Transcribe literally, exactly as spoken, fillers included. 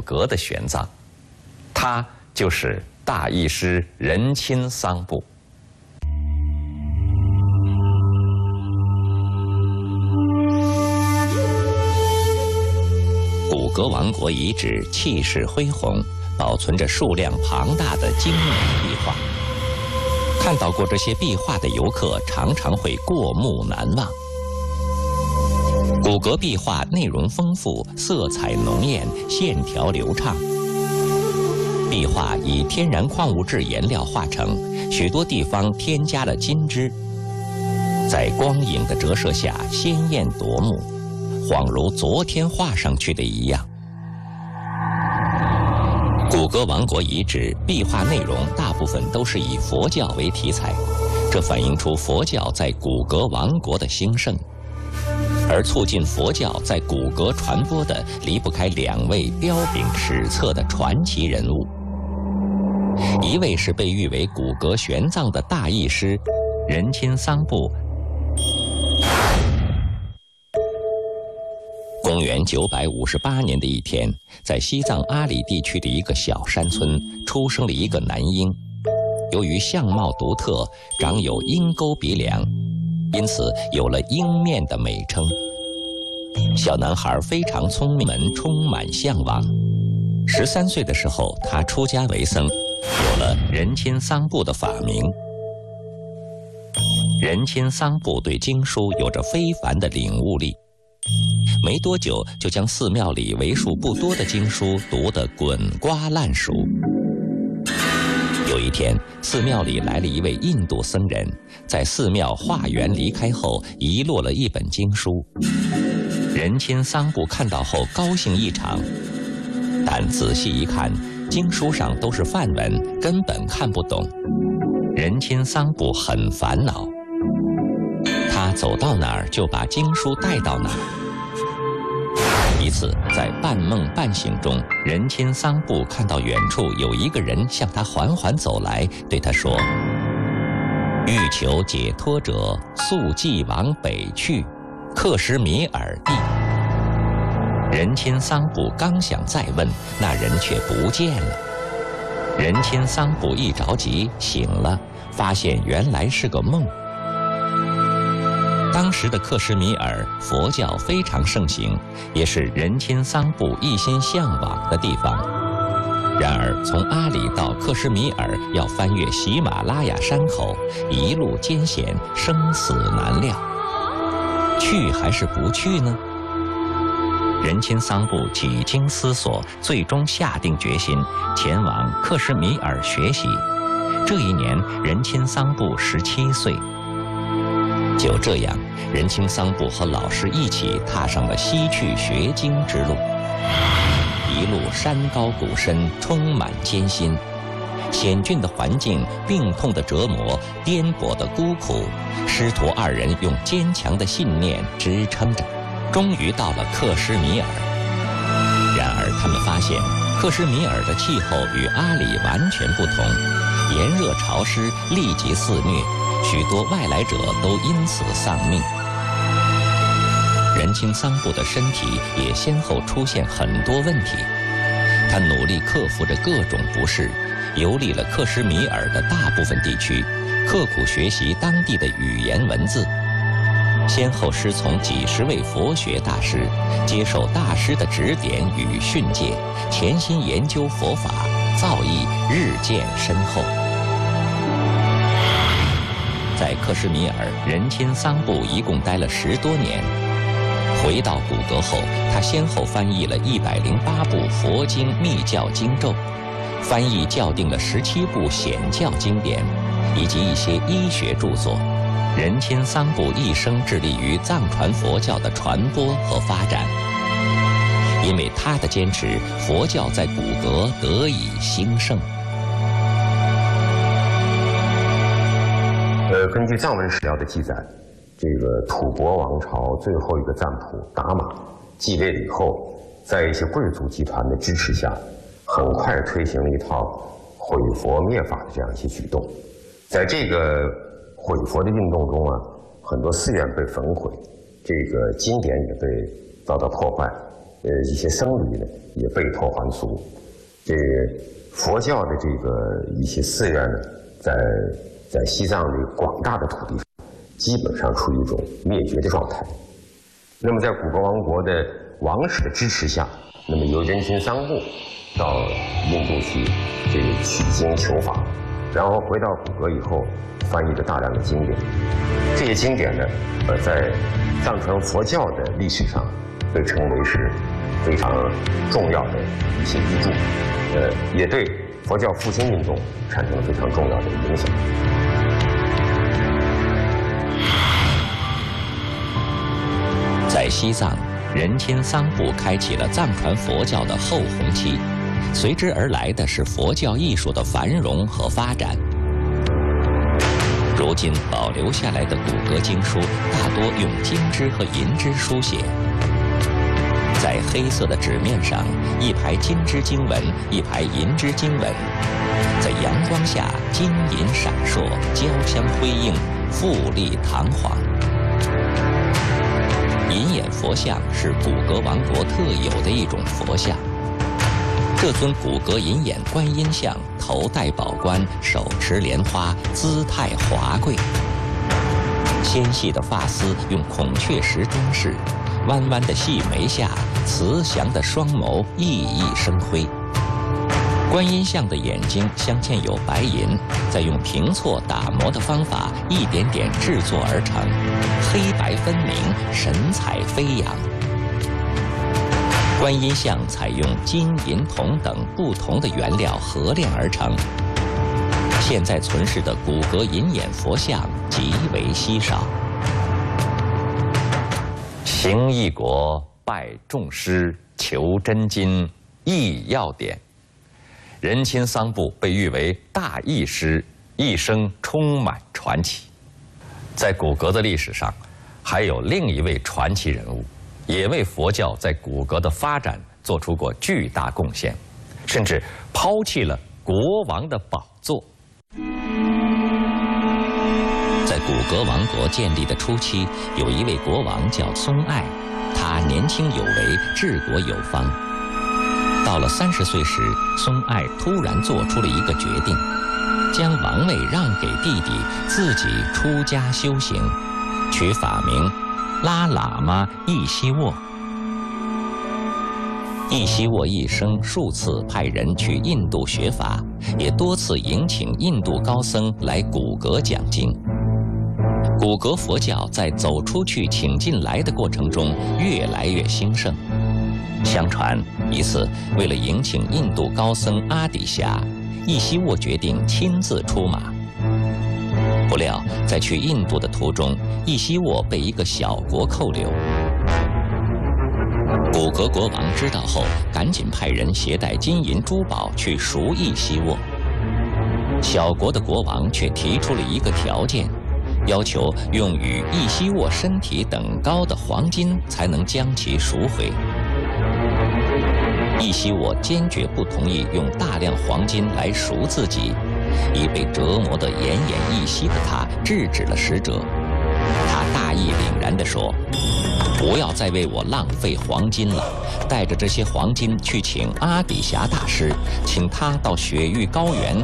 阁的玄奘，他就是大医师仁钦桑布。古格王国遗址气势恢宏，保存着数量庞大的精美壁画。看到过这些壁画的游客常常会过目难忘。古格壁画内容丰富，色彩浓艳，线条流畅。壁画以天然矿物质颜料画成，许多地方添加了金枝，在光影的折射下鲜艳夺目，恍如昨天画上去的一样。古格王国遗址壁画内容大部分都是以佛教为题材，这反映出佛教在古格王国的兴盛。而促进佛教在古格传播的，离不开两位彪炳史册的传奇人物。一位是被誉为古格玄奘的大义师仁钦桑布。公元九百五十八年的一天，在西藏阿里地区的一个小山村，出生了一个男婴。由于相貌独特，长有鹰钩鼻梁，因此有了鹰面的美称。小男孩非常聪明，充满向往。十三岁的时候，他出家为僧，有了仁钦桑布的法名。仁钦桑布对经书有着非凡的领悟力，没多久就将寺庙里为数不多的经书读得滚瓜烂熟。有一天，寺庙里来了一位印度僧人，在寺庙化缘离开后，遗落了一本经书。仁钦桑布看到后高兴异常，但仔细一看，经书上都是梵文，根本看不懂。仁钦桑布很烦恼，他走到哪儿就把经书带到哪儿。一次，在半梦半醒中，仁钦桑布看到远处有一个人向他缓缓走来，对他说：“欲求解脱者，速即往北去，克什米尔地。”仁钦桑布刚想再问，那人却不见了。仁钦桑布一着急，醒了，发现原来是个梦。当时的克什米尔佛教非常盛行，也是仁钦桑布一心向往的地方。然而，从阿里到克什米尔要翻越喜马拉雅山口，一路艰险，生死难料。去还是不去呢？仁钦桑布几经思索，最终下定决心前往克什米尔学习。这一年，仁钦桑布十七岁。就这样，仁钦桑布和老师一起踏上了西去学经之路。一路山高谷深，充满艰辛，险峻的环境、病痛的折磨、颠簸的孤苦，师徒二人用坚强的信念支撑着，终于到了克什米尔。然而，他们发现克什米尔的气候与阿里完全不同，炎热潮湿，立即肆虐。许多外来者都因此丧命。仁钦桑布的身体也先后出现很多问题，他努力克服着各种不适，游历了克什米尔的大部分地区，刻苦学习当地的语言文字，先后师从几十位佛学大师，接受大师的指点与训诫，潜心研究佛法，造诣日渐深厚。在克什米尔，仁钦桑布一共待了十多年。回到古格后，他先后翻译了一百零八部佛经密教经咒，翻译校订了十七部显教经典，以及一些医学著作。仁钦桑布一生致力于藏传佛教的传播和发展。因为他的坚持，佛教在古格得以兴盛。 呃，根据藏文史料的记载，这个吐蕃王朝最后一个赞普达玛继位了以后，在一些贵族集团的支持下，很快推行了一套毁佛灭法的这样一些举动。在这个毁佛的运动中啊，很多寺院被焚毁，这个经典也被遭到破坏。 呃一些僧侣呢也被迫还俗。这佛教的这个一些寺院呢，在在西藏的广大的土地上，基本上处于一种灭绝的状态。那么在古格王国的王室的支持下，那么由仁钦桑布到印度去这个取经求法，然后回到古格以后，翻译了大量的经典。这些经典呢，呃，在藏传佛教的历史上被称为是非常重要的一些遗著，呃，也对佛教复兴运动产生了非常重要的影响。 在西藏，仁钦桑布开启了藏传佛教的后红期，随之而来的是佛教艺术的繁荣和发展。如今保留下来的古格经书大多用金枝和银枝书写，在黑色的纸面上，一排金枝经文，一排银枝经文，在阳光下金银闪烁，交相辉映，富丽堂皇。银眼佛像是古格王国特有的一种佛像。这尊古格银眼观音像头戴宝冠，手持莲花，姿态华贵。纤细的发丝用孔雀石装饰，弯弯的细眉下，慈祥的双眸熠熠生辉。观音像的眼睛镶嵌有白银，再用平错打磨的方法一点点制作而成，黑白分明，神采飞扬。观音像采用金、银、铜等不同的原料合炼而成，现在存世的古格银眼佛像极为稀少。行异国，拜众师，求真经，译要典。仁钦桑布被誉为大译师，一生充满传奇。在古格的历史上，还有另一位传奇人物，也为佛教在古格的发展做出过巨大贡献，甚至抛弃了国王的宝座。在古格王国建立的初期，有一位国王叫松爱，他年轻有为，治国有方。到了三十岁时，松爱突然做出了一个决定，将王位让给弟弟，自己出家修行，取法名拉喇嘛益西沃。益西沃一生数次派人去印度学法，也多次迎请印度高僧来古格讲经。古格佛教在走出去请进来的过程中越来越兴盛。相传一次，为了迎请印度高僧阿底峡，益西沃决定亲自出马。不料在去印度的途中，益西沃被一个小国扣留。古格国王知道后，赶紧派人携带金银珠宝去赎益西沃。小国的国王却提出了一个条件，要求用与益西沃身体等高的黄金才能将其赎回。益西沃坚决不同意用大量黄金来赎自己，已被折磨得奄奄一息的他制止了使者。他大义凛然地说：“不要再为我浪费黄金了，带着这些黄金去请阿底峡大师，请他到雪域高原